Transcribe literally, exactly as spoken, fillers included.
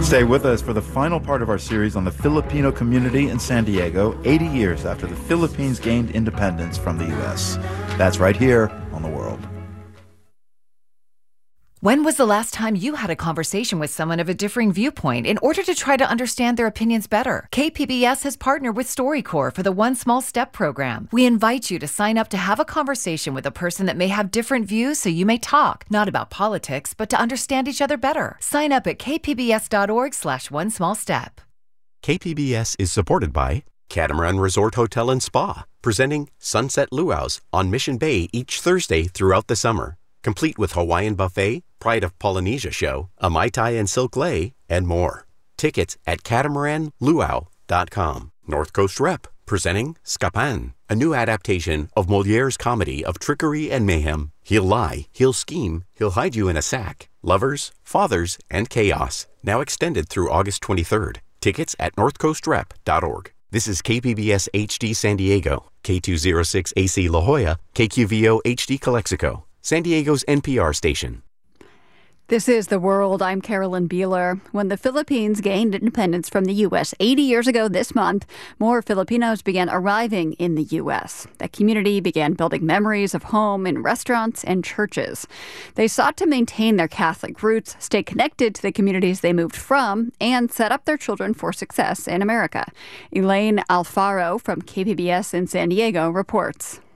Stay with us for the final part of our series on the Filipino community in San Diego, eighty years after the Philippines gained independence from the U S. That's right here on The World. When was the last time you had a conversation with someone of a differing viewpoint in order to try to understand their opinions better? K P B S has partnered with StoryCorps for the One Small Step program. We invite you to sign up to have a conversation with a person that may have different views so you may talk, not about politics, but to understand each other better. Sign up at kpbs.org slash one small step. K P B S is supported by Catamaran Resort Hotel and Spa, presenting Sunset Luau's on Mission Bay each Thursday throughout the summer, complete with Hawaiian buffet, Pride of Polynesia show, a Mai Tai and Silk Lei, and more. Tickets at catamaran luau dot com. North Coast Rep, presenting Skapan, a new adaptation of Moliere's comedy of trickery and mayhem. He'll lie, he'll scheme, he'll hide you in a sack. Lovers, fathers, and chaos. Now extended through August twenty-third. Tickets at north coast rep dot org. This is K P B S H D San Diego, K two oh six A C La Jolla, K Q V O H D Calexico, San Diego's N P R station. This is The World. I'm Carolyn Beeler. When the Philippines gained independence from the U S eighty years ago this month, more Filipinos began arriving in the U S. The community began building memories of home in restaurants and churches. They sought to maintain their Catholic roots, stay connected to the communities they moved from, and set up their children for success in America. Elaine Alfaro from K P B S in San Diego reports.